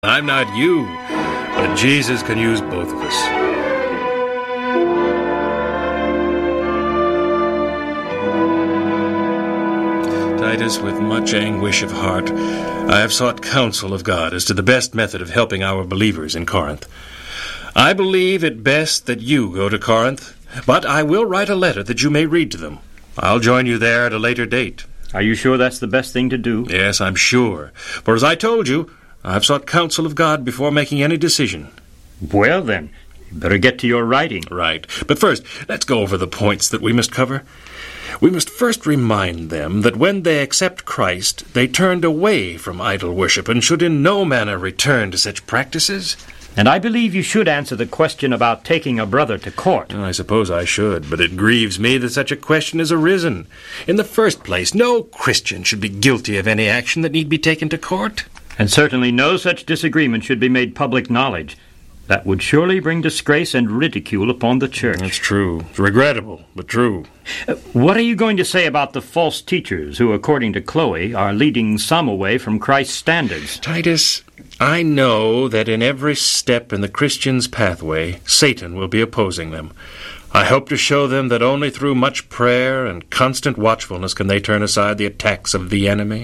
I'm not you, but Jesus can use both of us. Titus, with much anguish of heart, I have sought counsel of God as to the best method of helping our believers in Corinth. I believe it best that you go to Corinth, but I will write a letter that you may read to them. I'll join you there at a later date. Are you sure that's the best thing to do? Yes, I'm sure. For as I told you, I've sought counsel of God before making any decision. Well, then, you better get to your writing. Right. But first, let's go over the points that we must cover. We must first remind them that when they accept Christ, they turned away from idol worship and should in no manner return to such practices. And I believe you should answer the question about taking a brother to court. I suppose I should, but it grieves me that such a question has arisen. In the first place, no Christian should be guilty of any action that need be taken to court. And certainly no such disagreement should be made public knowledge. That would surely bring disgrace and ridicule upon the church. That's true. It's regrettable, but true. What are you going to say about the false teachers who, according to Chloe, are leading some away from Christ's standards? Titus, I know that in every step in the Christian's pathway, Satan will be opposing them. I hope to show them that only through much prayer and constant watchfulness can they turn aside the attacks of the enemy.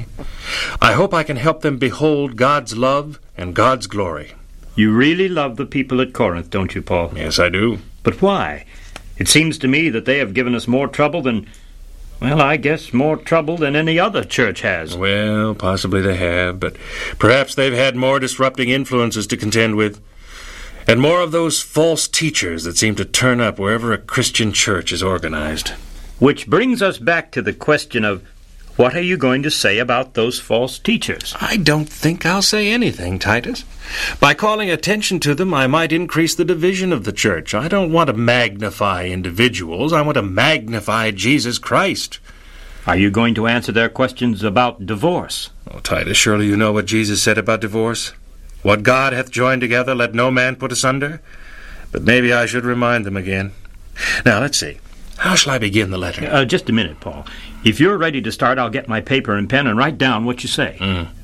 I hope I can help them behold God's love and God's glory. You really love the people at Corinth, don't you, Paul? Yes, I do. But why? It seems to me that they have given us more trouble than, well, I guess more trouble than any other church has. Well, possibly they have, but perhaps they've had more disrupting influences to contend with. And more of those false teachers that seem to turn up wherever a Christian church is organized. Which brings us back to the question of, what are you going to say about those false teachers? I don't think I'll say anything, Titus. By calling attention to them, I might increase the division of the church. I don't want to magnify individuals. I want to magnify Jesus Christ. Are you going to answer their questions about divorce? Oh, Titus, surely you know what Jesus said about divorce. What God hath joined together, let no man put asunder. But maybe I should remind them again. Now, let's see. How shall I begin the letter? Just a minute, Paul. If you're ready to start, I'll get my paper and pen and write down what you say.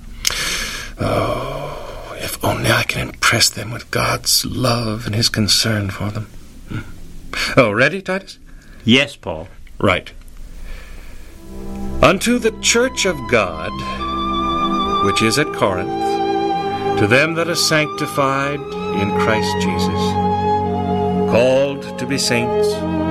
Oh, if only I can impress them with God's love and His concern for them. Oh, ready, Titus? Yes, Paul. Right. Unto the church of God, which is at Corinth, to them that are sanctified in Christ Jesus, called to be saints,